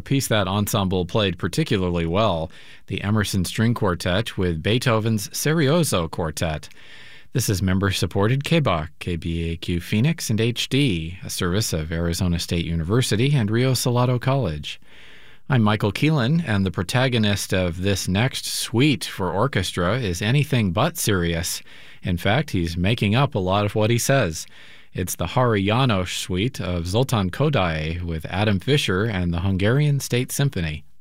piece that ensemble played particularly well, the Emerson String Quartet with Beethoven's Serioso Quartet. This is member-supported KBAQ, KBAQ Phoenix, and HD, a service of Arizona State University and Rio Salado College. I'm Michael Keelan, and the protagonist of this next suite for orchestra is anything but serious. In fact, he's making up a lot of what he says. It's the Hari János suite of Zoltán Kodály with Adam Fischer and the Hungarian State Symphony.